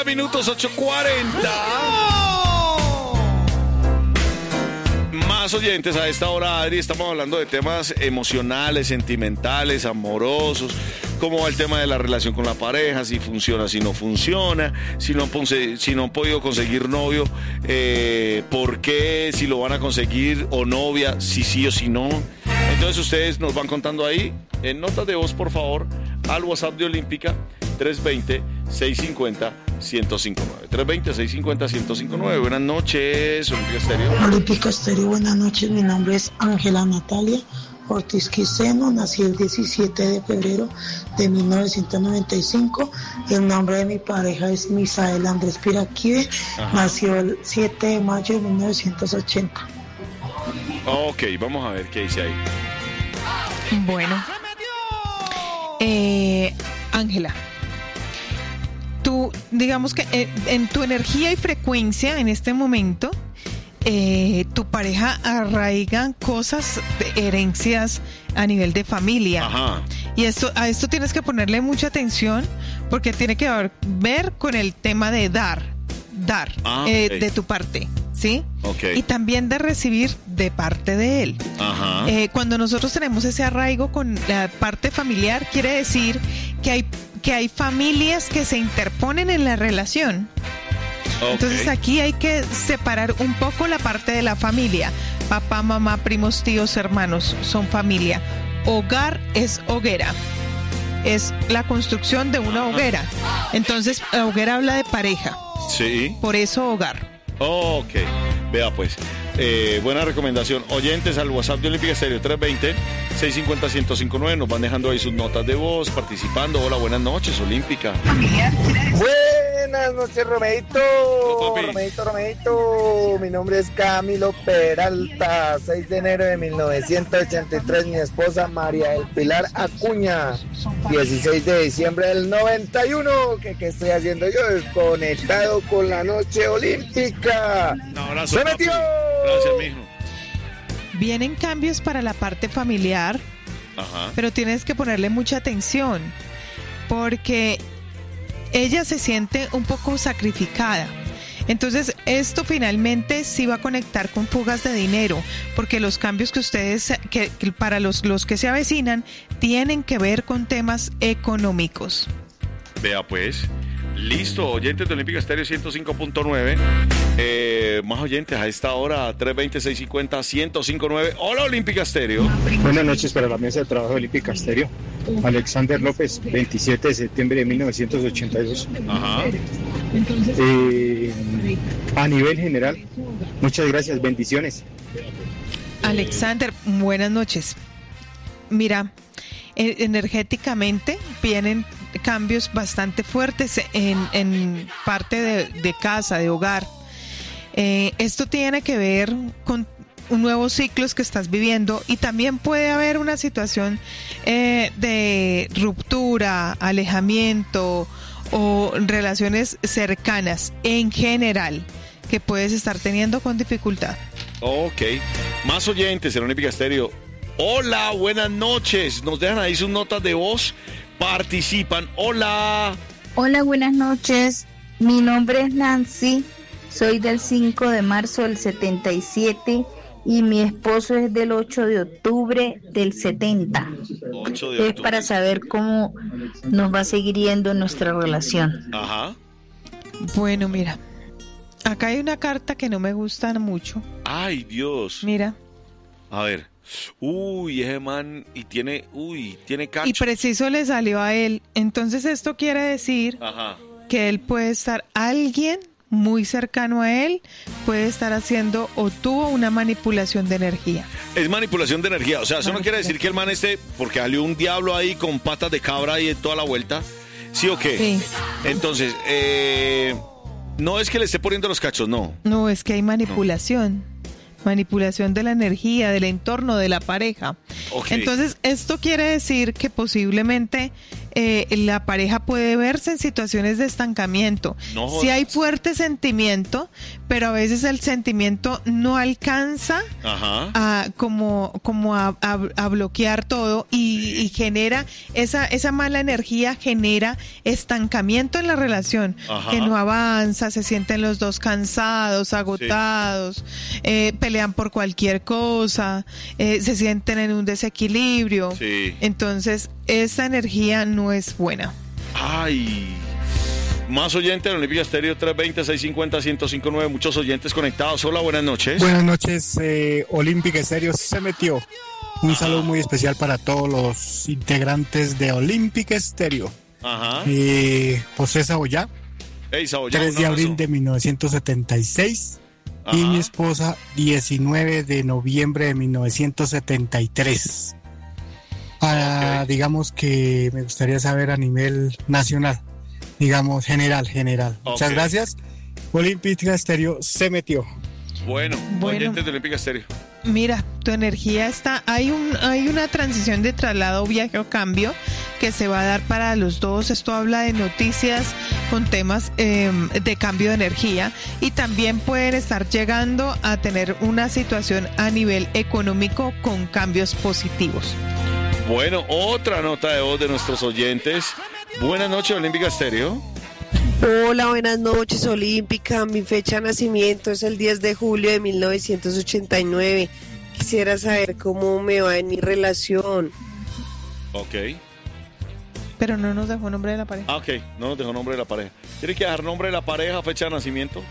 Minutos 8:40. Más oyentes a esta hora, Adri. Estamos hablando de temas emocionales, sentimentales, amorosos. Cómo va el tema de la relación con la pareja, si funciona, si no funciona, si no han podido conseguir novio, por qué, si lo van a conseguir, o novia, si sí o si no. Entonces ustedes nos van contando ahí, en notas de voz, por favor, al WhatsApp de Olímpica, 320-650-1059. 320-650-1059. Buenas noches, Olímpica Estéreo. Olímpica Estéreo, buenas noches. Mi nombre es Ángela Natalia Ortiz Quiseno. Nací el 17 de febrero de 1995. El nombre de mi pareja es Misael Andrés Piraquive. Nació el 7 de mayo de 1980. Ok, vamos a ver qué dice ahí. Bueno, Ángela, tú, digamos que en tu energía y frecuencia en este momento, tu pareja arraiga cosas, herencias a nivel de familia. Ajá. Y a esto tienes que ponerle mucha atención porque tiene que ver con el tema de dar okay, de tu parte, ¿sí? Okay. Y también de recibir de parte de él. Ajá. Cuando nosotros tenemos ese arraigo con la parte familiar, quiere decir que hay familias que se interponen en la relación. Okay. Entonces aquí hay que separar un poco la parte de la familia. Papá, mamá, primos, tíos, hermanos son familia. Hogar es hoguera. Es la construcción de una hoguera. Entonces, la hoguera habla de pareja. Sí. Por eso hogar. Ok. Vea pues. Buena recomendación. Oyentes al WhatsApp de Olímpica Estéreo, 320-650-1059. Nos van dejando ahí sus notas de voz, participando. Hola, buenas noches, Olímpica. Buenas noches, Romeito. Romeito. Mi nombre es Camilo Peralta. 6 de enero de 1983. Mi esposa María del Pilar Acuña. 16 de diciembre del 91. ¿Qué estoy haciendo yo? Desconectado con la noche olímpica. Un abrazo, ¡Se papi. metió! Gracias, mijo. Vienen cambios para la parte familiar, Ajá. pero tienes que ponerle mucha atención porque ella se siente un poco sacrificada. Entonces, esto finalmente sí va a conectar con fugas de dinero, porque los cambios que ustedes, que para los que se avecinan, tienen que ver con temas económicos. Vea pues. Listo, oyentes de Olímpica Estéreo 105.9. Más oyentes a esta hora, 320-650-1059. Hola, Olímpica Estéreo. Buenas noches para la mesa de trabajo de Olímpica Estéreo. Alexander López, 27 de septiembre de 1982. Ajá. A nivel general, muchas gracias, bendiciones. Alexander, buenas noches. Mira, energéticamente vienen cambios bastante fuertes en parte de casa, de hogar. Esto tiene que ver con nuevos ciclos que estás viviendo y también puede haber una situación de ruptura, alejamiento o relaciones cercanas en general que puedes estar teniendo con dificultad. Ok. Más oyentes en Olímpica Estéreo. Hola, buenas noches. Nos dejan ahí sus notas de voz. Participan. Hola. Hola, buenas noches. Mi nombre es Nancy. Soy del 5 de marzo del 77 y mi esposo es del 8 de octubre del 70. 8 de octubre. Es para saber cómo nos va a seguir yendo nuestra relación. Ajá. Bueno, mira. Acá hay una carta que no me gusta mucho. Ay, Dios. Mira. A ver. Uy, ese man tiene cacho. Y preciso le salió a él. Entonces esto quiere decir Ajá. que él puede estar, alguien muy cercano a él puede estar haciendo o tuvo una manipulación de energía. Es manipulación de energía. O sea, eso no quiere decir que el man porque salió un diablo ahí con patas de cabra y toda la vuelta. ¿Sí o qué? Sí. Entonces, no es que le esté poniendo los cachos, no. No, es que hay manipulación. Manipulación de la energía, del entorno, de la pareja. Ok. Entonces, esto quiere decir que posiblemente la pareja puede verse en situaciones de estancamiento. No sí hay fuerte sentimiento, pero a veces el sentimiento no alcanza a bloquear todo y genera esa mala energía, genera estancamiento en la relación, que no avanza, se sienten los dos cansados, agotados, pelean por cualquier cosa, se sienten en un desequilibrio. Entonces esa energía no es buena. Ay, más oyentes de Olímpica Estéreo 320-650-1059, muchos oyentes conectados. Hola, buenas noches. Buenas noches, Olímpica Estéreo se metió. Un saludo muy especial para todos los integrantes de Olímpica Estéreo. José Saboyá, 3 de abril de 1976. Y mi esposa, 19 de noviembre de 1973. Digamos que me gustaría saber a nivel nacional, digamos general. Muchas gracias. Olímpica Estéreo se metió. Bueno, oyentes de Olímpica Estéreo. Mira, tu energía está, hay una transición de traslado, viaje o cambio que se va a dar para los dos. Esto habla de noticias con temas de cambio de energía, y también pueden estar llegando a tener una situación a nivel económico con cambios positivos. Bueno, otra nota de voz de nuestros oyentes. Buenas noches, Olímpica Estéreo. Hola, buenas noches, Olímpica. Mi fecha de nacimiento es el 10 de julio de 1989. Quisiera saber cómo me va en mi relación. Ok. Pero no nos dejó nombre de la pareja. Ok, no nos dejó nombre de la pareja. Tiene que dejar nombre de la pareja, fecha de nacimiento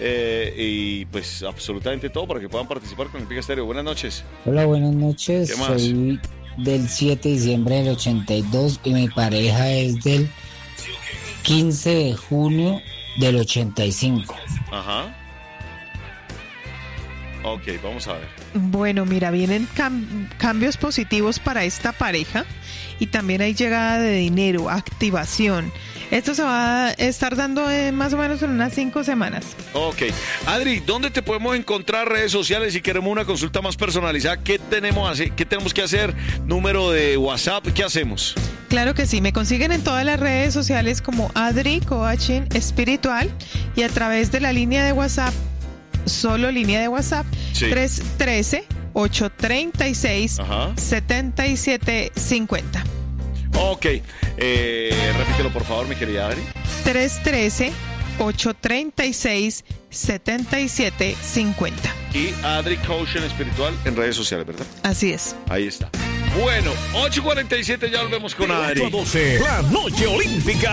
y pues absolutamente todo para que puedan participar con Olímpica Estéreo. Buenas noches. Hola, buenas noches. ¿Qué más? Soy del 7 de diciembre del 82 y mi pareja es del 15 de junio del 85. Ok, vamos a ver. Bueno, mira, vienen cambios positivos para esta pareja, y también hay llegada de dinero, activación. Esto se va a estar dando más o menos en unas 5 semanas. Ok. Adri, ¿dónde te podemos encontrar? Redes sociales, si queremos una consulta más personalizada, ¿qué tenemos que hacer? ¿Número de WhatsApp? ¿Qué hacemos? Claro que sí, me consiguen en todas las redes sociales como Adri Coaching Espiritual, y a través de la línea de WhatsApp, solo línea de WhatsApp, 313-836-7750. Ok, repítelo por favor, mi querida Adri. 313-836-7750. Y Adri Coaching Espiritual en redes sociales, ¿verdad? Así es. Ahí está. Bueno, 8:47, ya volvemos con Adri. 8 a 12, la noche olímpica.